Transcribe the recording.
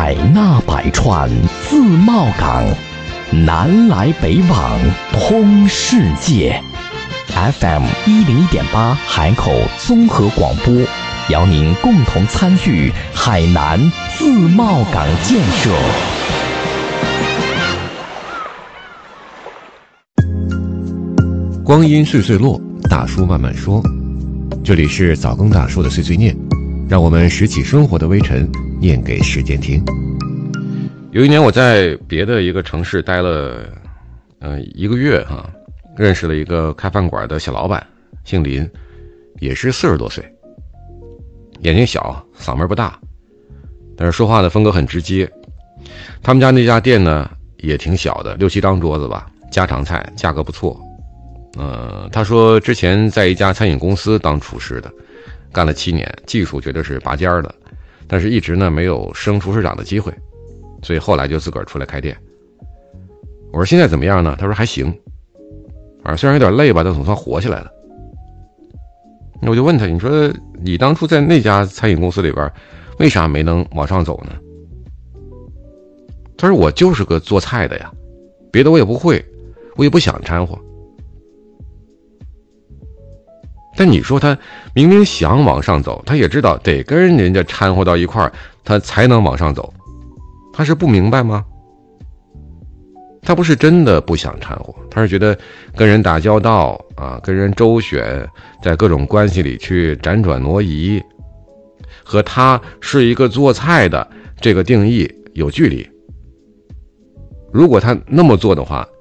海纳百川，自贸港，南来北往，通世界。FM 101.8海口综合广播，邀您共同参与海南自贸港建设。 光阴岁岁落，大叔慢慢说。这里是早更大叔的碎碎念，让我们拾起生活的微尘，念给时间听。有一年我在别的一个城市待了1个月认识了一个开饭馆的小老板，姓林，也是40多岁，眼睛小，嗓门不大，但是说话的风格很直接。他们家那家店呢也挺小的，6、7张桌子吧，家常菜，价格不错。他说之前在一家餐饮公司当厨师的，干了7年，技术绝对是拔尖的，但是一直呢没有升厨师长的机会，所以后来就自个儿出来开店。我说现在怎么样呢？他说还行，反正虽然有点累吧，但总算活下来了。那我就问他，你说你当初在那家餐饮公司里边，为啥没能往上走呢？他说我就是个做菜的呀，别的我也不会，我也不想掺和。但你说他明明想往上走，他也知道得跟人家掺和到一块儿，他才能往上走，他是不明白吗？他不是真的不想掺和，他是觉得跟人打交道跟人周旋，在各种关系里去辗转挪移，和他是一个做菜的这个定义有距离。如果他那么做的话，